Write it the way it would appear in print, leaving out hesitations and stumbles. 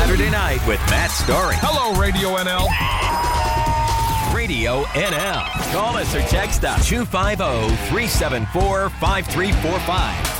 Saturday night with Matt Story. Hello, Radio NL. Radio NL. Call us or text us 250-374-5345.